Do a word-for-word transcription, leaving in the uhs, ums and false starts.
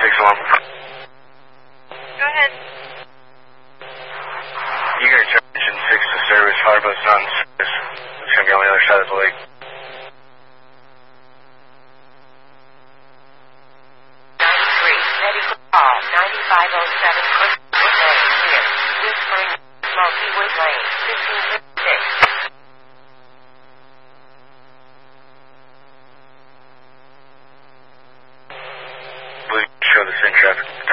six one. Go ahead. You got your engine six to service, Firebus on service. It's going to be on the other side of the lake. ninety-three, medical call, ninety-five oh seven, Wood Lane, here. Whispering, Smoky Wood Lane, fifteen fifty-six. Blue, show the same traffic.